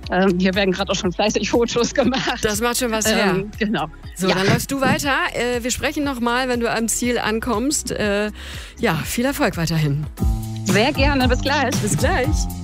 Hier werden gerade auch schon fleißig Fotos gemacht. Das macht schon was her. Genau. So, dann läufst du weiter. Wir sprechen nochmal, wenn du am Ziel ankommst. Viel Erfolg weiterhin. Sehr gerne. Bis gleich. Bis gleich.